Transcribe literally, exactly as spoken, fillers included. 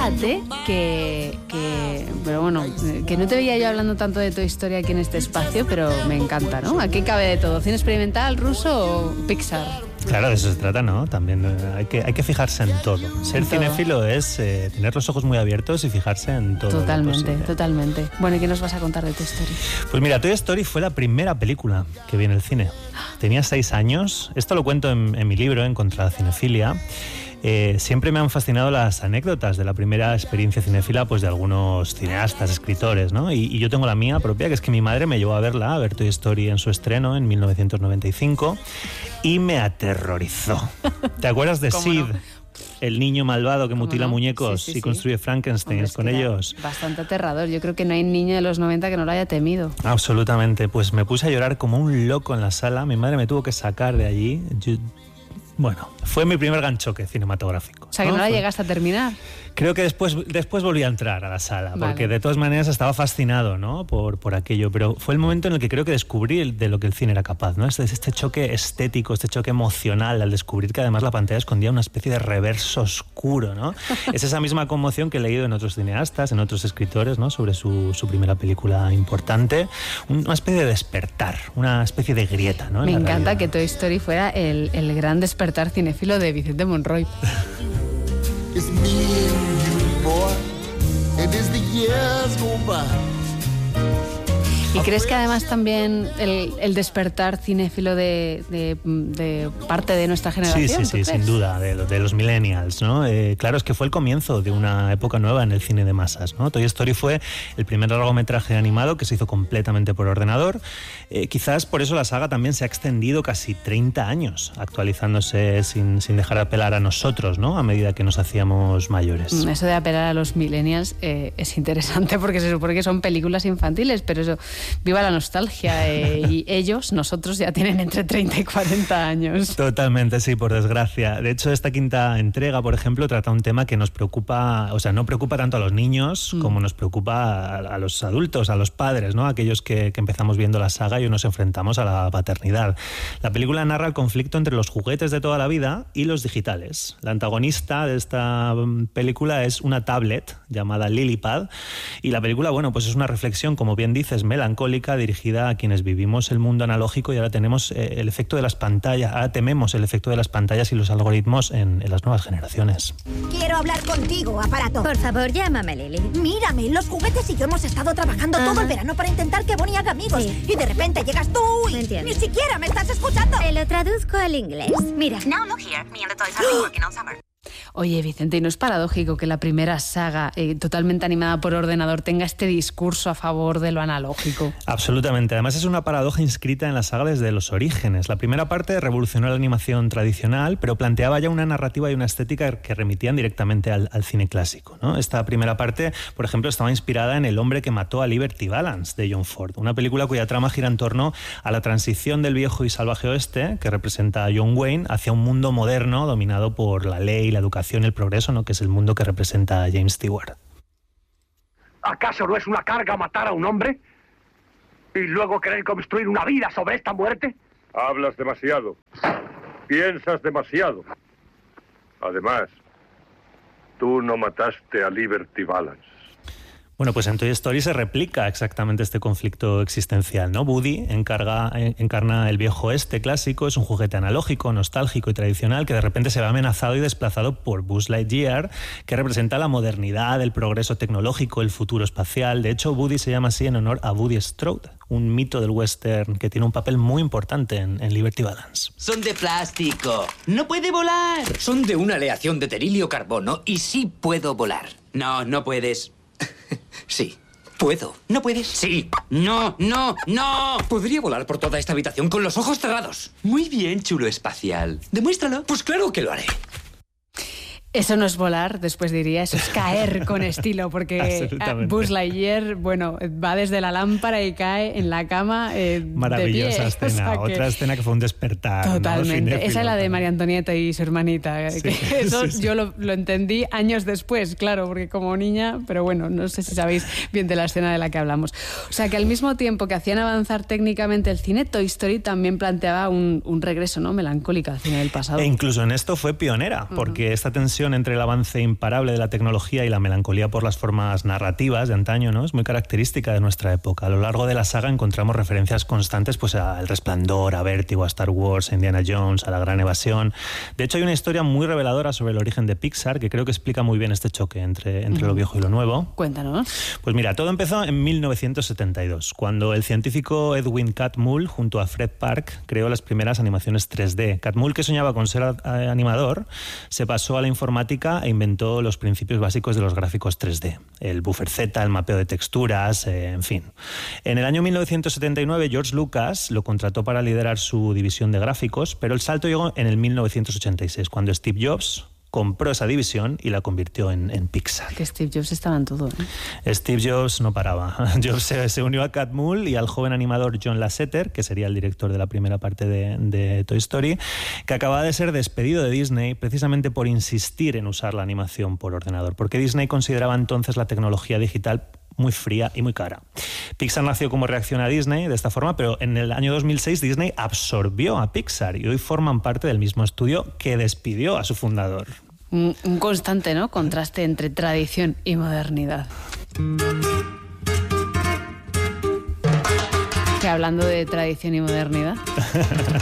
fíjate que, que, pero bueno, que no te veía yo hablando tanto de Toy Story aquí en este espacio, pero me encanta, ¿no? Aquí cabe de todo, cine experimental, ruso o Pixar. Claro, de eso se trata, ¿no? También eh, hay, que, hay que fijarse en todo. Ser en todo. cinéfilo es eh, tener los ojos muy abiertos y fijarse en todo. Totalmente, totalmente. Bueno, ¿y qué nos vas a contar de Toy Story? Pues mira, Toy Story fue la primera película que vi en el cine. Tenía seis años. Esto lo cuento en, en mi libro, En Contra la Cinefilia. Eh, siempre me han fascinado las anécdotas de la primera experiencia cinéfila, pues de algunos cineastas, escritores, ¿no? Y, y yo tengo la mía propia, que es que mi madre me llevó a verla, a ver Toy Story en su estreno en mil novecientos noventa y cinco, y me aterrorizó. ¿Te acuerdas de Sid? No? El niño malvado que mutila no? muñecos sí, sí, y construye sí. Frankenstein con ellos. Bastante aterrador. Yo creo que no hay niño de los noventa que no lo haya temido. Absolutamente. Pues me puse a llorar como un loco en la sala. Mi madre me tuvo que sacar de allí. Yo, bueno, fue mi primer ganchoque cinematográfico. O sea, que no, no la fue... llegaste a terminar. Creo que después, después volví a entrar a la sala, vale. porque de todas maneras estaba fascinado, ¿no? por, por aquello, pero fue el momento en el que creo que descubrí el, de lo que el cine era capaz, ¿no? Este, este choque estético, este choque emocional, al descubrir que además la pantalla escondía una especie de reverso oscuro, ¿no? Es esa misma conmoción que he leído en otros cineastas, en otros escritores, ¿no? Sobre su, su primera película importante, una especie de despertar, una especie de grieta, ¿no? Me encanta realidad. Que Toy Story fuera el, el gran despertar cinéfilo de Vicente Monroy. It's me and you, boy, and as the years go by. ¿Y crees que además también el, el despertar cinéfilo de, de, de parte de nuestra generación? Sí, sí, sí, sin duda, de, de los millennials, ¿no? Eh, claro, es que fue el comienzo de una época nueva en el cine de masas, ¿no? Toy Story fue el primer largometraje animado que se hizo completamente por ordenador. Eh, quizás por eso la saga también se ha extendido casi treinta años, actualizándose sin, sin dejar de apelar a nosotros, ¿no? A medida que nos hacíamos mayores. Eso de apelar a los millennials eh, es interesante porque se supone que son películas infantiles, pero eso... Viva la nostalgia eh, y ellos, nosotros, ya tienen entre treinta y cuarenta años. Totalmente, sí, por desgracia. De hecho, esta quinta entrega, por ejemplo, trata un tema que nos preocupa, o sea, no preocupa tanto a los niños mm. como nos preocupa a, a los adultos, a los padres, ¿no? Aquellos que, que empezamos viendo la saga y hoy nos enfrentamos a la paternidad. La película narra el conflicto entre los juguetes de toda la vida y los digitales. La antagonista de esta película es una tablet llamada Lilypad y la película, bueno, pues es una reflexión, como bien dices, melancólica, dirigida a quienes vivimos el mundo analógico y ahora tenemos eh, el efecto de las pantallas, ahora tememos el efecto de las pantallas y los algoritmos en, en las nuevas generaciones. Quiero hablar contigo, aparato. Por favor, llámame, Lily. Mírame, los juguetes y yo hemos estado trabajando Ajá. todo el verano para intentar que Bonnie haga amigos. Sí. Y de repente llegas tú y ni siquiera me estás escuchando. Te lo traduzco al inglés. Mira. Now look here, me and the toys have been working all summer. Oye, Vicente, ¿y no es paradójico que la primera saga eh, totalmente animada por ordenador tenga este discurso a favor de lo analógico? Absolutamente. Además es una paradoja inscrita en la saga desde los orígenes. La primera parte revolucionó la animación tradicional, pero planteaba ya una narrativa y una estética que remitían directamente al, al cine clásico, ¿no? Esta primera parte, por ejemplo, estaba inspirada en El hombre que mató a Liberty Balance, de John Ford, una película cuya trama gira en torno a la transición del viejo y salvaje oeste, que representa a John Wayne, hacia un mundo moderno dominado por la ley, la educación y el progreso, ¿no? Que es el mundo que representa a James Stewart. ¿Acaso no es una carga matar a un hombre? ¿Y luego querer construir una vida sobre esta muerte? Hablas demasiado. Piensas demasiado. Además, tú no mataste a Liberty Balance. Bueno, pues en Toy Story se replica exactamente este conflicto existencial, ¿no? Woody encarga, encarna el viejo oeste clásico, es un juguete analógico, nostálgico y tradicional que de repente se ve amenazado y desplazado por Buzz Lightyear, que representa la modernidad, el progreso tecnológico, el futuro espacial. De hecho, Woody se llama así en honor a Woody Strode, un mito del western que tiene un papel muy importante en, en Liberty Balance. Son de plástico, no puede volar. Son de una aleación de terilio carbono y sí puedo volar. No, no puedes. Sí, puedo. ¿No puedes? Sí. No, no, no. Podría volar por toda esta habitación con los ojos cerrados. Muy bien, chulo espacial. Demuéstralo. Pues claro que lo haré. Eso no es volar, después diría, eso es caer con estilo, porque Buzz Lightyear, bueno, va desde la lámpara y cae en la cama eh, Maravillosa de pie. escena, O sea que... otra escena que fue un despertar. Totalmente, ¿no? Esa es la de María Antonieta y su hermanita, sí, que eso sí, sí. yo lo, lo entendí años después, claro, porque como niña, pero bueno, no sé si sabéis bien de la escena de la que hablamos. O sea que al mismo tiempo que hacían avanzar técnicamente el cine, Toy Story también planteaba un, un regreso, ¿no?, melancólico al cine del pasado. E incluso en esto fue pionera, porque uh-huh. esta tensión tensión entre el avance imparable de la tecnología y la melancolía por las formas narrativas de antaño, ¿no? Es muy característica de nuestra época. A lo largo de la saga encontramos referencias constantes pues, a El Resplandor, a Vértigo, a Star Wars, a Indiana Jones, a La Gran Evasión. De hecho, hay una historia muy reveladora sobre el origen de Pixar que creo que explica muy bien este choque entre, entre uh-huh. lo viejo y lo nuevo. Cuéntanos. Pues mira, todo empezó en mil novecientos setenta y dos, cuando el científico Edwin Catmull, junto a Fred Park, creó las primeras animaciones tres D. Catmull, que soñaba con ser animador, se pasó a la informática e inventó los principios básicos de los gráficos tres D. El buffer Z, el mapeo de texturas, eh, en fin. En el año mil novecientos setenta y nueve, George Lucas lo contrató para liderar su división de gráficos, pero el salto llegó en el mil novecientos ochenta y seis, cuando Steve Jobs compró esa división y la convirtió en, en Pixar. Que Steve Jobs estaba en todo, ¿eh? Steve Jobs no paraba. Jobs se, se unió a Catmull y al joven animador John Lasseter, que sería el director de la primera parte de, de Toy Story, que acababa de ser despedido de Disney precisamente por insistir en usar la animación por ordenador, porque Disney consideraba entonces la tecnología digital muy fría y muy cara. Pixar nació como reacción a Disney de esta forma, pero en el año dos mil seis Disney absorbió a Pixar y hoy forman parte del mismo estudio que despidió a su fundador. Un, un constante, ¿no?, contraste entre tradición y modernidad. Que hablando de tradición y modernidad...